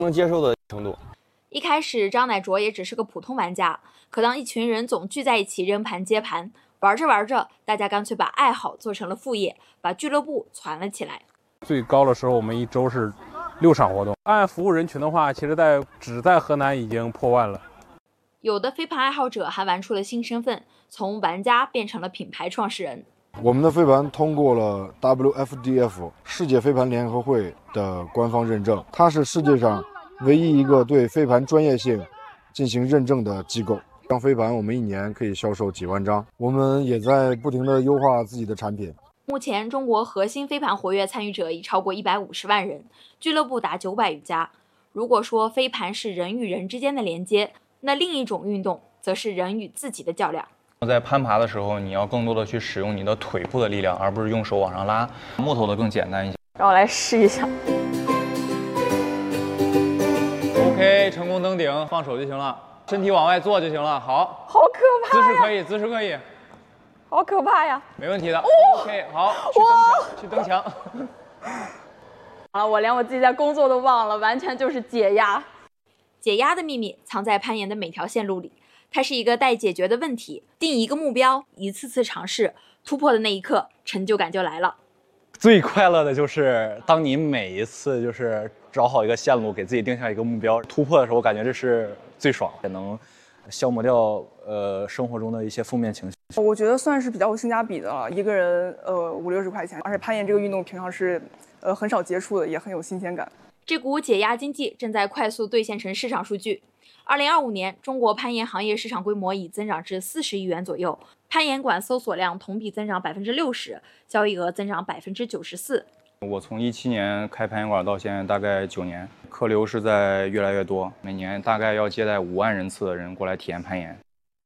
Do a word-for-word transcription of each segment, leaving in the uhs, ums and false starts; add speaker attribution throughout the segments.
Speaker 1: 能接受的程度。
Speaker 2: 一开始张乃卓也只是个普通玩家，可当一群人总聚在一起扔盘接盘，玩着玩着，大家干脆把爱好做成了副业，把俱乐部攒了起来。
Speaker 3: 最高的时候，我们一周是六场活动。按服务人群的话，其实在只在河南已经破万了。
Speaker 2: 有的飞盘爱好者还玩出了新身份，从玩家变成了品牌创始人。
Speaker 4: 我们的飞盘通过了 W F D F 世界飞盘联合会的官方认证，它是世界上唯一一个对飞盘专业性进行认证的机构。像飞盘，我们一年可以销售几万张，我们也在不停地优化自己的产品。
Speaker 2: 目前，中国核心飞盘活跃参与者已超过一百五十万人，俱乐部达九百余家。如果说飞盘是人与人之间的连接，那另一种运动则是人与自己的较量。
Speaker 5: 在攀爬的时候，你要更多的去使用你的腿部的力量，而不是用手往上拉。木头的更简单一些。
Speaker 6: 让我来试一下。
Speaker 5: OK， 成功登顶，放手就行了，身体往外坐就行了。好，
Speaker 6: 好可怕呀！
Speaker 5: 姿势可以，姿势可以。
Speaker 6: 好可怕呀！
Speaker 5: 没问题的。
Speaker 6: 哦、
Speaker 5: OK， 好，去蹬墙，去蹬墙。
Speaker 6: 好了，我连我自己在工作都忘了，完全就是解压。
Speaker 2: 解压的秘密藏在攀岩的每条线路里，它是一个待解决的问题。定一个目标，一次次尝试，突破的那一刻，成就感就来了。
Speaker 7: 最快乐的就是当你每一次就是找好一个线路，给自己定下一个目标，突破的时候，我感觉这是最爽，也能消磨掉呃生活中的一些负面情绪。
Speaker 8: 我觉得算是比较有性价比的了，一个人呃五六十块钱，而且攀岩这个运动平常是呃很少接触的，也很有新鲜感。
Speaker 2: 这股解压经济正在快速兑现成市场数据。二零二五年，中国攀岩行业市场规模已增长至四十亿元左右，攀岩馆搜索量同比增长百分之六十，交易额增长百分之九十四。
Speaker 5: 我从一七年开攀岩馆到现在大概九年，客流是在越来越多，每年大概要接待五万人次的人过来体验攀岩。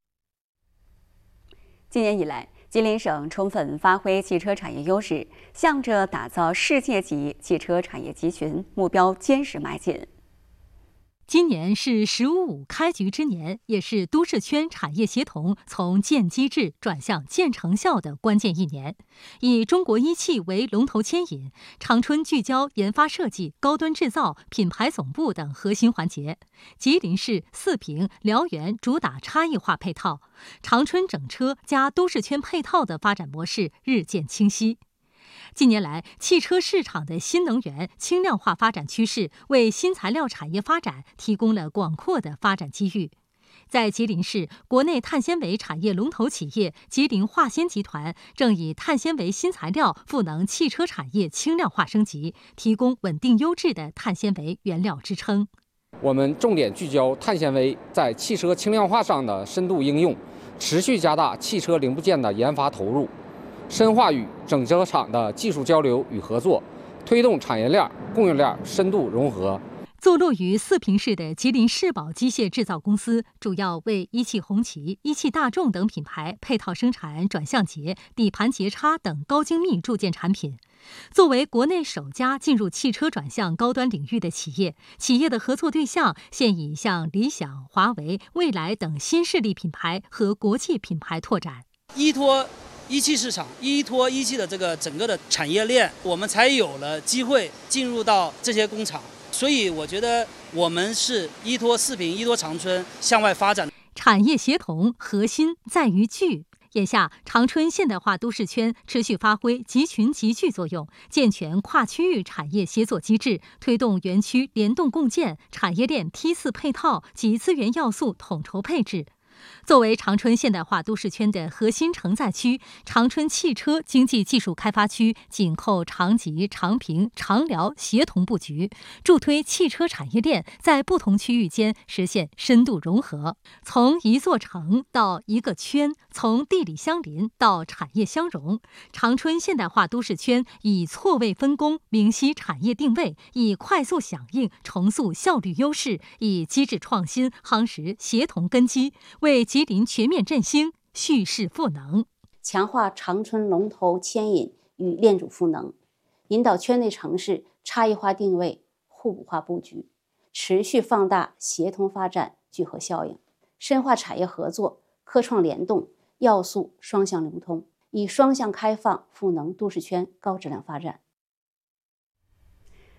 Speaker 9: 今年以来，吉林省充分发挥汽车产业优势，向着打造世界级汽车产业集群目标坚实迈进。
Speaker 10: 今年是“十五五”开局之年，也是都市圈产业协同从见机制转向见成效的关键一年。以中国一汽为龙头牵引，长春聚焦研发设计、高端制造、品牌总部等核心环节；吉林市、四平、辽源主打差异化配套，长春整车加都市圈配套的发展模式日渐清晰。近年来，汽车市场的新能源、轻量化发展趋势为新材料产业发展提供了广阔的发展机遇。在吉林市，国内碳纤维产业龙头企业吉林化纤集团正以碳纤维新材料赋能汽车产业轻量化升级，提供稳定优质的碳纤维原料支撑。
Speaker 11: 我们重点聚焦碳纤维在汽车轻量化上的深度应用，持续加大汽车零部件的研发投入，深化与整车厂的技术交流与合作，推动产业链、供应链深度融合。
Speaker 10: 坐落于四平市的吉林世宝机械制造公司，主要为一汽红旗、一汽大众等品牌配套生产转向节、底盘节插等高精密铸件产品。作为国内首家进入汽车转向高端领域的企业，企业的合作对象现已向理想、华为、蔚来等新势力品牌和国际品牌拓展。
Speaker 12: 依托一汽市场，依托一汽的这个整个的产业链，我们才有了机会进入到这些工厂。所以我觉得我们是依托四平、依托长春向外发展。
Speaker 10: 产业协同核心在于聚。眼下，长春现代化都市圈持续发挥集群集聚作用，健全跨区域产业协作机制，推动园区联动共建、产业链梯次配套及资源要素统筹配置。作为长春现代化都市圈的核心承载区，长春汽车经济技术开发区紧扣长吉、长平、长辽协同布局，助推汽车产业链在不同区域间实现深度融合。从一座城到一个圈，从地理相邻到产业相融，长春现代化都市圈以错位分工明晰产业定位，以快速响应重塑效率优势，以机制创新夯实协同根基，为吉林全面振兴蓄势赋能，
Speaker 13: 强化长春龙头牵引与链主赋能，引导圈内城市差异化定位、互补化布局，持续放大协同发展聚合效应，深化产业合作、科创联动，要素双向流通，以双向开放赋能都市圈高质量发展。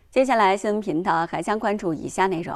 Speaker 9: 接下来新闻频道还将关注以下内容。